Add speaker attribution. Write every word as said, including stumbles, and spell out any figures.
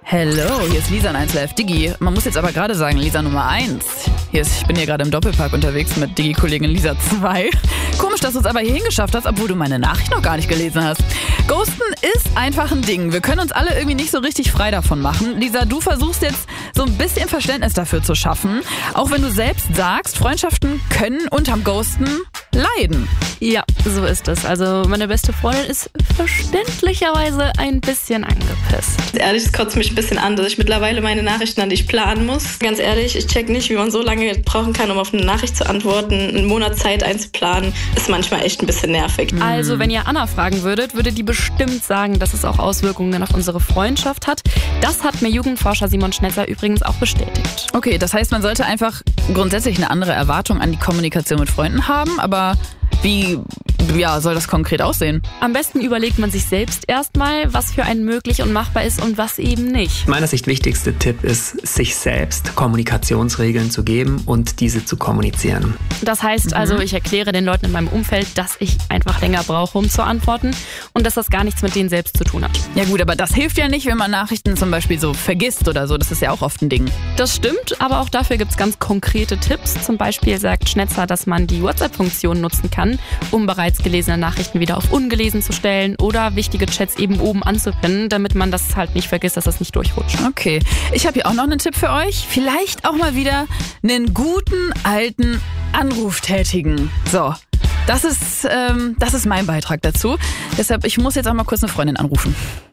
Speaker 1: Hello, hier ist Lisa in eins Live Digi. Man muss jetzt aber gerade sagen, Lisa Nummer eins. Hier ist, ich bin hier gerade im Doppelpark unterwegs mit Digi-Kollegin Lisa zwei. Komisch, dass du es aber hierhin geschafft hast, obwohl du meine Nachricht noch gar nicht gelesen hast. Ghosten ist einfach ein Ding. Wir können uns alle irgendwie nicht so richtig frei davon machen. Lisa, du versuchst jetzt so ein bisschen Verständnis dafür zu schaffen. Auch wenn du selbst sagst, Freundschaften können unterm Ghosten leiden.
Speaker 2: Ja, so ist es. Also meine beste Freundin ist verständlicherweise ein bisschen angepisst.
Speaker 3: Ehrlich, es kotzt mich ein bisschen an, dass ich mittlerweile meine Nachrichten an dich planen muss. Ganz ehrlich, ich check nicht, wie man so lange brauchen kann, um auf eine Nachricht zu antworten. Einen Monat Zeit einzuplanen, ist manchmal echt ein bisschen nervig.
Speaker 2: Also wenn ihr Anna fragen würdet, würde die bestimmt sagen, dass es auch Auswirkungen auf unsere Freundschaft hat. Das hat mir Jugendforscher Simon Schnetzer übrigens auch bestätigt.
Speaker 1: Okay, das heißt, man sollte einfach grundsätzlich eine andere Erwartung an die Kommunikation mit Freunden haben, aber wie ja, soll das konkret aussehen?
Speaker 2: Am besten überlegt man sich selbst erstmal, was für einen möglich und machbar ist und was eben nicht.
Speaker 4: Aus meiner Sicht wichtigste Tipp ist, sich selbst Kommunikationsregeln zu geben und diese zu kommunizieren.
Speaker 2: Das heißt also, ich erkläre den Leuten in meinem Umfeld, dass ich einfach länger brauche, um zu antworten und dass das gar nichts mit denen selbst zu tun hat.
Speaker 1: Ja gut, aber das hilft ja nicht, wenn man Nachrichten zum Beispiel so vergisst oder so. Das ist ja auch oft ein Ding.
Speaker 2: Das stimmt, aber auch dafür gibt es ganz konkrete Tipps. Zum Beispiel sagt Schnetzer, dass man die WhatsApp-Funktion nutzen kann, um bereits gelesene Nachrichten wieder auf ungelesen zu stellen oder wichtige Chats eben oben anzupinnen, damit man das halt nicht vergisst, dass das nicht durchrutscht.
Speaker 1: Okay, ich habe hier auch noch einen Tipp für euch. Vielleicht auch mal wieder einen guten alten Anruf tätigen. So, das ist, ähm, das ist mein Beitrag dazu. Deshalb, ich muss jetzt auch mal kurz eine Freundin anrufen.